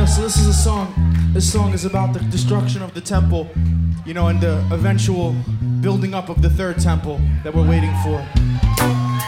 Yeah, so this is a song. This song is about the destruction of the temple, you know, and the eventual building up of the third temple that we're waiting for.